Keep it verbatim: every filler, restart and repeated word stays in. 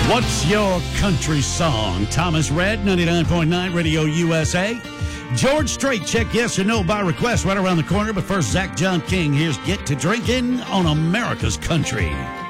What's your country song? Thomas Rhett, ninety-nine point nine Radio U S A. George Strait, check yes or no by request right around the corner. But first, Zach John King. Here's Get to Drinking on America's Country.